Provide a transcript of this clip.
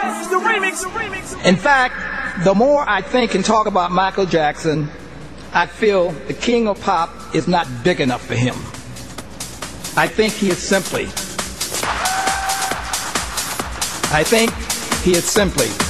In fact, the more I think and talk about Michael Jackson, I feel the king of pop is not big enough for him. I think he is simply